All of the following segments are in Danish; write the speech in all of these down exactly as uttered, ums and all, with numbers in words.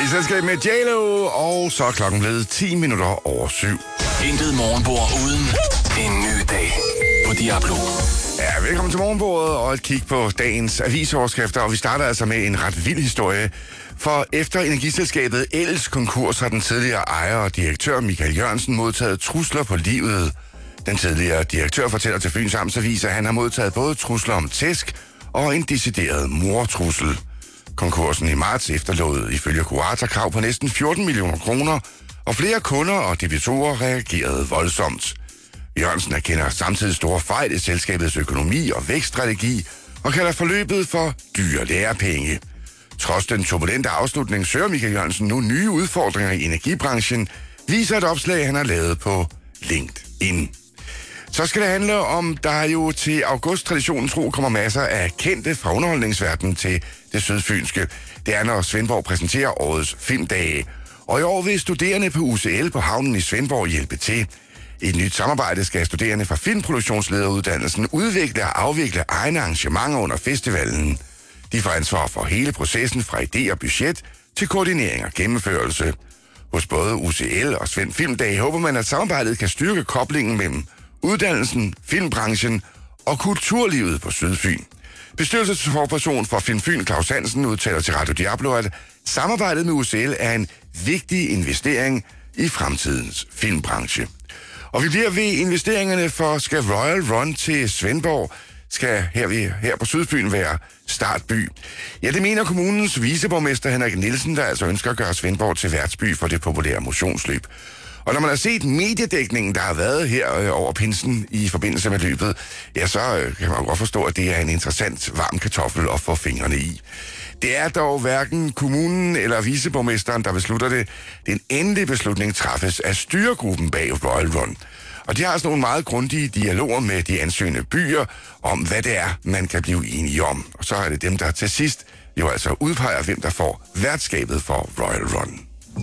I selskab med J Lo, og så er klokken blevet ti minutter over syv. Intet morgenbord uden en ny dag på Diablo. Ja, velkommen til morgenbordet og et kig på dagens avisoverskrifter, og vi starter altså med en ret vild historie. For efter energiselskabet Els konkurs har den tidligere ejer og direktør Michael Jørgensen modtaget trusler på livet. Den tidligere direktør fortæller til Fyns Amtsavis, at han har modtaget både trusler om tæsk og en decideret mordtrussel. Konkursen i marts efterlod ifølge Kurator krav på næsten fjorten millioner kroner, og flere kunder og debitorer reagerede voldsomt. Jørgensen erkender samtidig store fejl i selskabets økonomi og vækststrategi, og kalder forløbet for dyre lærepenge. Trods den turbulente afslutning søger Michael Jørgensen nu nye udfordringer i energibranchen, viser et opslag, han har lavet på LinkedIn. Så skal det handle om, der jo til august traditionen tro kommer masser af kendte fra underholdningsverdenen til det sydfynske. Det er, når Svendborg præsenterer årets filmdage. Og i år vil studerende på U C L på havnen i Svendborg hjælpe til. I et nyt samarbejde skal studerende fra filmproduktionslederuddannelsen udvikle og afvikle egne arrangementer under festivalen. De får ansvar for hele processen fra idé og budget til koordinering og gennemførelse. Hos både U C L og Svend Filmdag håber man, at samarbejdet kan styrke koblingen mellem uddannelsen, filmbranchen og kulturlivet på Sydfyn. Bestyrelsesforperson for Film Fyn, Claus Hansen, udtaler til Radio Diablo, at samarbejdet med U C L er en vigtig investering i fremtidens filmbranche. Og vi bliver ved investeringerne, for skal Royal Run til Svendborg, skal her, ved, her på Sydfyn være startby. Ja, det mener kommunens viceborgmester Henrik Nielsen, der altså ønsker at gøre Svendborg til værtsby for det populære motionsløb. Og når man har set mediedækningen, der har været her øh, over pinsen i forbindelse med løbet, ja, så øh, kan man jo godt forstå, at det er en interessant varm kartoffel at få fingrene i. Det er dog hverken kommunen eller viceborgmesteren, der beslutter det. Den endelige beslutning træffes af styregruppen bag Royal Run. Og de har altså nogle meget grundige dialoger med de ansøgende byer om, hvad det er, man kan blive enige om. Og så er det dem, der til sidst jo altså udpeger, hvem der får værtskabet for Royal Run.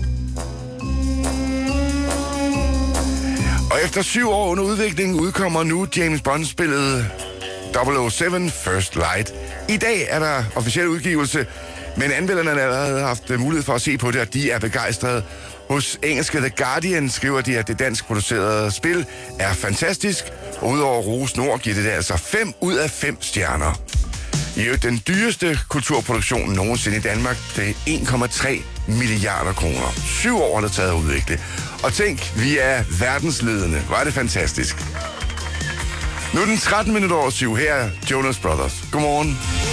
Og efter syv år under udvikling udkommer nu James Bond-spillet double oh seven First Light. I dag er der officiel udgivelse, men anmelderne har allerede haft mulighed for at se på det, og de er begejstrede. Hos engelske The Guardian skriver de, at det dansk producerede spil er fantastisk, og udover Rose Nord giver det, det altså fem ud af fem stjerner. I øvrigt den dyreste kulturproduktion nogensinde i Danmark til en komma tre milliarder kroner. Syv år har det taget at udvikle. Og tænk, vi er verdensledende. Var det fantastisk. Nu er den tretten minutter over syv. Her er Jonas Brothers. Godmorgen.